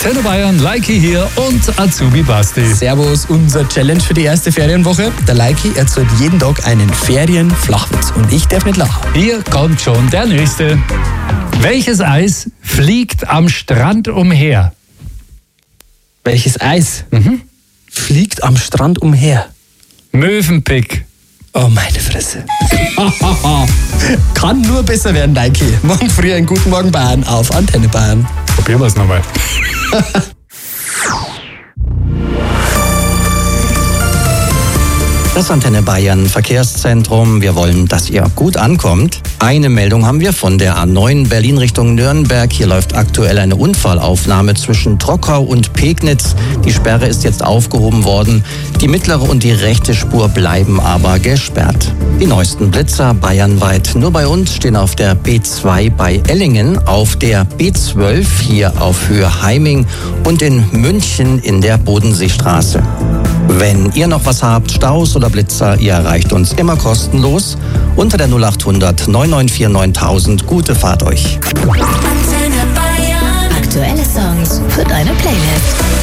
Antenne Bayern, Leiki hier und Azubi Basti. Servus, unser Challenge für die erste Ferienwoche. Der Leiki erzählt jeden Tag einen Ferienflachwitz und ich darf nicht lachen. Hier kommt schon der nächste. Welches Eis fliegt am Strand umher? Welches Eis fliegt am Strand umher? Möwenpick. Oh, meine Fresse. Kann nur besser werden, Leiki. Morgen früh einen guten Morgen Bayern auf Antenne Bayern. Probieren wir es nochmal. Das Antenne Bayern Verkehrszentrum. Wir wollen, dass ihr gut ankommt. Eine Meldung haben wir von der A9 Berlin Richtung Nürnberg. Hier läuft aktuell eine Unfallaufnahme zwischen Trockau und Pegnitz. Die Sperre ist jetzt aufgehoben worden. Die mittlere und die rechte Spur bleiben aber gesperrt. Die neuesten Blitzer bayernweit. Nur bei uns stehen auf der B2 bei Ellingen, auf der B12 hier auf Höhe Heiming und in München in der Bodenseestraße. Wenn ihr noch was habt, Staus oder Blitzer, ihr erreicht uns immer kostenlos unter der 0800 994 9000. Gute Fahrt euch. Antenne Bayern. Aktuelle Songs für deine Playlist.